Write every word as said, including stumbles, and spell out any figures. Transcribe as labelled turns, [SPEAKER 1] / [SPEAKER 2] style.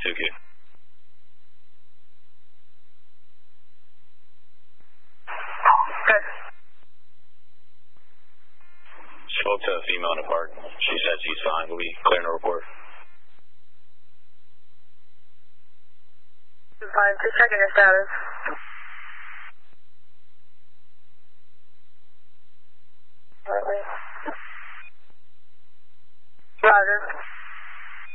[SPEAKER 1] Suki.
[SPEAKER 2] Good.
[SPEAKER 1] Spoke to a female in the park. She said she's fine. Will we clear no report?
[SPEAKER 2] Fine. Just checking your status. Roger.